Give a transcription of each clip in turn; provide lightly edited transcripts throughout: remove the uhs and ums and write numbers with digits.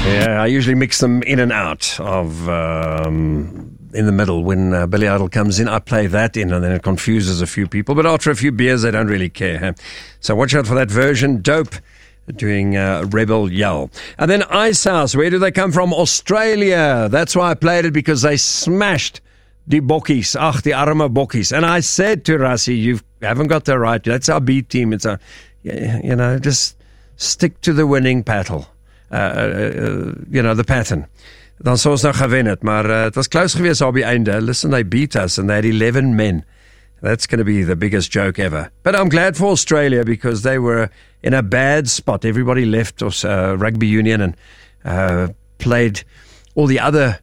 Yeah, I usually mix them in and out of in the middle. When Billy Idol comes in, I play that in, and then it confuses a few people. But after a few beers, they don't really care. Huh? So watch out for that version. Dope doing Rebel Yell. And then Icehouse, where do they come from? Australia. That's why I played it, because they smashed die Bokkies. Ach, die arme Bokkies. And I said to Rassie, you haven't got that right. That's our B team. It's a, just stick to the winning paddle. The pattern. Dan sou ons nou gewen het, maar het was close geweest op die einde. Listen, they beat us and they had 11 men. That's going to be the biggest joke ever. But I'm glad for Australia, because they were in a bad spot. Everybody left rugby union and played all the other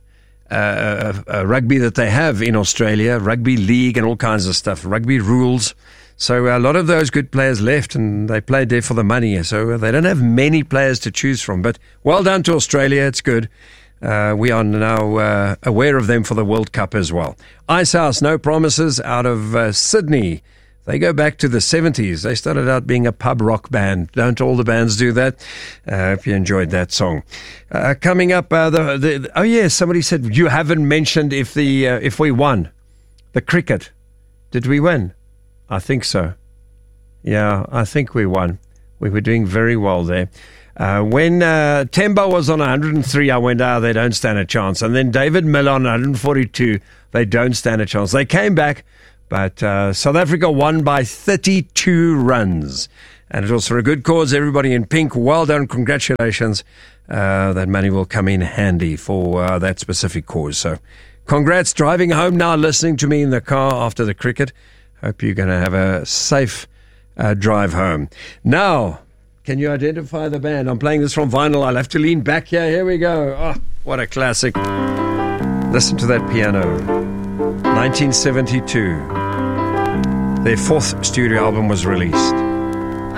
rugby that they have in Australia, rugby league and all kinds of stuff, rugby rules. So a lot of those good players left, and they played there for the money. So they don't have many players to choose from. But well done to Australia. It's good. We are now aware of them for the World Cup as well. Icehouse, No Promises, out of Sydney. They go back to the 70s. They started out being a pub rock band. Don't all the bands do that? Hope you enjoyed that song. Coming up, somebody said you haven't mentioned if we won the cricket. Did we win? I think so. Yeah, I think we won. We were doing very well there. When Temba was on 103, I went, they don't stand a chance. And then David Miller on 142, they don't stand a chance. They came back, but South Africa won by 32 runs. And it was for a good cause. Everybody in pink, well done, congratulations. That money will come in handy for that specific cause. So congrats, driving home now, listening to me in the car after the cricket. Hope you're going to have a safe drive home. Now, can you identify the band? I'm playing this from vinyl. I'll have to lean back here. Here we go. Oh, what a classic. Listen to that piano. 1972. Their fourth studio album was released.